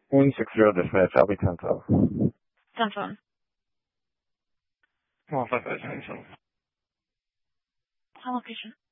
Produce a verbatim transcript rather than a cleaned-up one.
one six zero dispatch, I'll be ten seven. ten seven. One five five nine seven. How location?